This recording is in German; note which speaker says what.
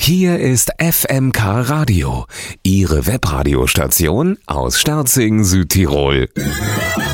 Speaker 1: Hier ist FMK Radio, Ihre Webradiostation aus Sterzing, Südtirol.